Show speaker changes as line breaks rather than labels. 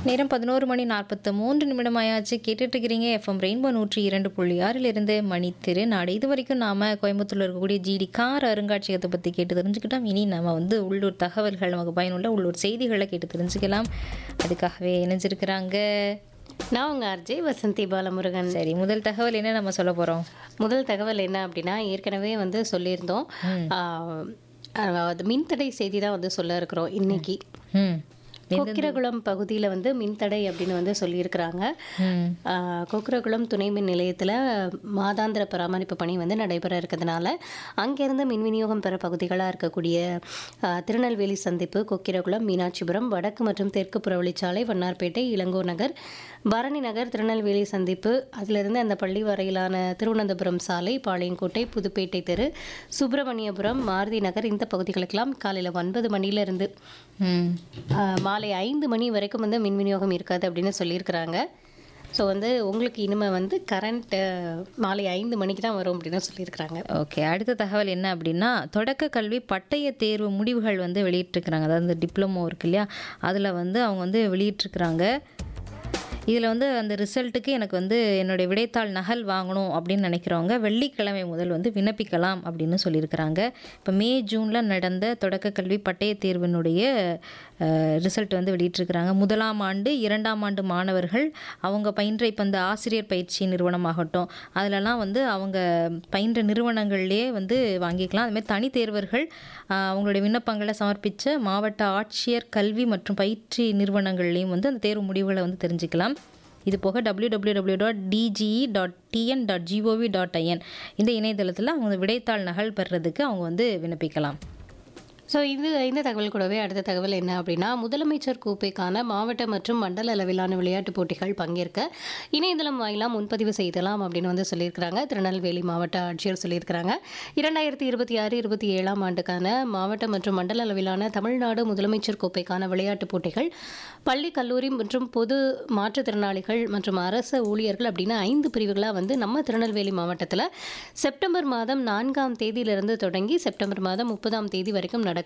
நேரம் 11 மணி 43 நிமிடம் ஆயாச்சு. கேட்டுட்டு இருக்கிறீங்க எஃப்எம் ரெயின்போ 102.6 மணி திருநாடு. இது வரைக்கும் நாம கோயம்புத்தூர்ல இருக்கக்கூடிய ஜிடி கார் அருங்காட்சியகத்தை பத்தி கேட்டு தெரிஞ்சுக்கிட்டோம். இனி நம்ம வந்து உள்ளூர் தகவல்கள், நமக்கு பயனுள்ள உள்ளூர் செய்திகளை கேட்டு தெரிஞ்சுக்கலாம். அதுக்காகவே இணைஞ்சிருக்கிறாங்க.
நான் உங்க ஆர்ஜே வசந்தி பாலமுருகன்.
சரி, முதல் தகவல் என்ன நம்ம சொல்ல போறோம்?
முதல் தகவல் என்ன அப்படின்னா, ஏற்கனவே வந்து சொல்லியிருந்தோம். அது மின்தடை செய்தி தான் வந்து சொல்ல இருக்கிறோம் இன்னைக்கு.
ம்
கொக்கிரகுளம் பகுதியில் வந்து மின்தடை அப்படின்னு வந்து சொல்லியிருக்கிறாங்க. கொக்கிரகுளம் துணை மின் நிலையத்தில் மாதாந்திர பராமரிப்பு பணி வந்து நடைபெற இருக்கிறதுனால அங்கேருந்து மின் விநியோகம் பெற பகுதிகளாக இருக்கக்கூடிய திருநெல்வேலி சந்திப்பு, கொக்கிரகுளம், மீனாட்சிபுரம், வடக்கு மற்றும் தெற்கு புறவழிச்சாலை, வண்ணார்பேட்டை, இளங்கோ நகர், பரணி நகர், திருநெல்வேலி சந்திப்பு, அதிலிருந்து அந்த பள்ளி வரையிலான திருவனந்தபுரம் சாலை, பாளையங்கோட்டை, புதுப்பேட்டை தெரு, சுப்பிரமணியபுரம், மாருதி நகர், இந்த பகுதிகளுக்கெல்லாம் காலையில் 9 மணிலேருந்து மாலை 5 மணி வரைக்கும் வந்து மின் விநியோகம் இருக்காது அப்படின்னு சொல்லியிருக்கிறாங்க. ஸோ வந்து உங்களுக்கு இனிமே வந்து கரண்ட்டு மாலை 5 மணிக்கு தான் வரும் அப்படின்னு சொல்லியிருக்கிறாங்க.
ஓகே, அடுத்த தகவல் என்ன அப்படின்னா, தொடக்க கல்வி பட்டய தேர்வு முடிவுகள் வந்து வெளியிட்டிருக்கிறாங்க. அதாவது டிப்ளமோ இருக்கு இல்லையா, அதில் வந்து அவங்க வந்து வெளியிட்டிருக்கிறாங்க. இதில் வந்து அந்த ரிசல்ட்டுக்கு எனக்கு வந்து என்னுடைய விடைத்தாள் நகல் வாங்கணும் அப்படின்னு நினைக்கிறவங்க வெள்ளிக்கிழமை முதல் வந்து விண்ணப்பிக்கலாம் அப்படின்னு சொல்லியிருக்கிறாங்க. இப்போ மே ஜூனில் நடந்த தொடக்க கல்வி பட்டய தேர்வினுடைய ரிசல்ட் வந்து வெளியிட்டிருக்கிறாங்க. 1ஆம் ஆண்டு 2ஆம் ஆண்டு மாணவர்கள் அவங்க பயின்ற இப்போ இந்த ஆசிரியர் பயிற்சி நிறுவனமாகட்டும், அதிலலாம் வந்து அவங்க பயின்ற நிறுவனங்கள்லேயே வந்து வாங்கிக்கலாம். அதுமாதிரி தனி தேர்வர்கள் அவங்களுடைய விண்ணப்பங்களை சமர்ப்பித்த மாவட்ட ஆட்சியர் கல்வி மற்றும் பயிற்சி நிறுவனங்கள்லேயும் வந்து அந்த தேர்வு முடிவுகளை வந்து தெரிஞ்சுக்கலாம். இது போக www.dge.tn.gov.in இந்த இணையதளத்தில் அவங்க விடைத்தாள் நகல் பெறுறதுக்கு அவங்க வந்து விண்ணப்பிக்கலாம்.
ஸோ இந்த தகவல் கூடவே அடுத்த தகவல் என்ன அப்படின்னா, முதலமைச்சர் கோப்பைக்கான மாவட்ட மற்றும் மண்டல அளவிலான விளையாட்டுப் போட்டிகள் பங்கேற்க இணையதளம் வாயிலாக முன்பதிவு செய்யலாம் அப்படின்னு வந்து சொல்லியிருக்கிறாங்க. திருநெல்வேலி மாவட்ட ஆட்சியர் சொல்லியிருக்கிறாங்க. 2026-27 ஆண்டுக்கான மாவட்ட மற்றும் மண்டல அளவிலான தமிழ்நாடு முதலமைச்சர் கோப்பைக்கான விளையாட்டுப் போட்டிகள் பள்ளி, கல்லூரி மற்றும் பொது மாற்றுத்திறனாளிகள் மற்றும் அரசு ஊழியர்கள் அப்படின்னு 5 பிரிவுகளாக வந்து நம்ம திருநெல்வேலி மாவட்டத்தில் செப்டம்பர் மாதம் 4ஆம் தேதியிலிருந்து தொடங்கி செப்டம்பர் மாதம் 30ஆம் தேதி வரைக்கும் நடக்கும்